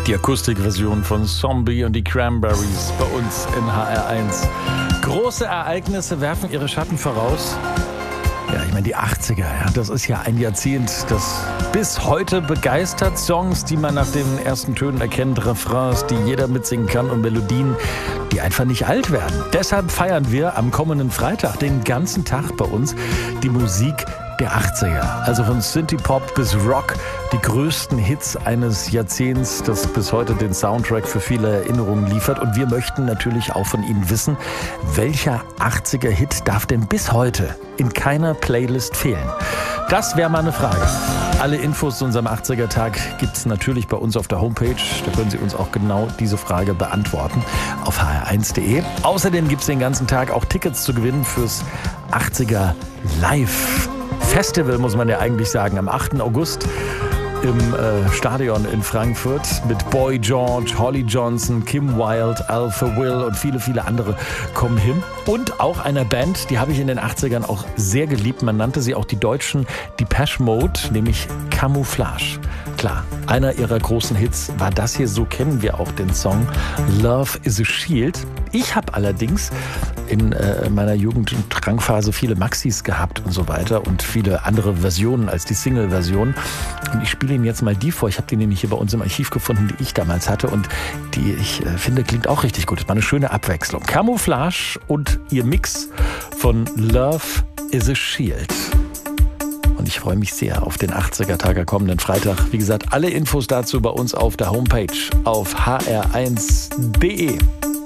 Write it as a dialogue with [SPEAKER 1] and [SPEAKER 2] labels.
[SPEAKER 1] Die Akustikversion von Zombie und die Cranberries bei uns in HR1. Große Ereignisse werfen ihre Schatten voraus. Ja, ich meine, die 80er, ja, das ist ja ein Jahrzehnt, das bis heute begeistert. Songs, die man nach den ersten Tönen erkennt, Refrains, die jeder mitsingen kann und Melodien, die einfach nicht alt werden. Deshalb feiern wir am kommenden Freitag den ganzen Tag bei uns die Musik der 80er. Also von Synthie-Pop bis Rock, die größten Hits eines Jahrzehnts, das bis heute den Soundtrack für viele Erinnerungen liefert. Und wir möchten natürlich auch von Ihnen wissen, welcher 80er-Hit darf denn bis heute in keiner Playlist fehlen? Das wäre mal eine Frage. Alle Infos zu unserem 80er-Tag gibt es natürlich bei uns auf der Homepage. Da können Sie uns auch genau diese Frage beantworten auf hr1.de. Außerdem gibt es den ganzen Tag auch Tickets zu gewinnen fürs 80er Live Festival, muss man ja eigentlich sagen, am 8. August im Stadion in Frankfurt mit Boy George, Holly Johnson, Kim Wilde, Alpha Will und viele, viele andere kommen hin. Und auch einer Band, die habe ich in den 80ern auch sehr geliebt. Man nannte sie auch die deutschen Depeche Mode, nämlich Camouflage. Klar, einer ihrer großen Hits war das hier, so kennen wir auch den Song Love is a Shield. Ich habe allerdings in meiner Jugend- und Drangphase viele Maxis gehabt und so weiter und viele andere Versionen als die Single-Version. Und ich spiele Ihnen jetzt mal die vor. Ich habe die nämlich hier bei uns im Archiv gefunden, die ich damals hatte und die ich finde, klingt auch richtig gut. Das war eine schöne Abwechslung. Camouflage und ihr Mix von Love is a Shield. Und ich freue mich sehr auf den 80er-Tag kommenden Freitag. Wie gesagt, alle Infos dazu bei uns auf der Homepage auf hr1.de.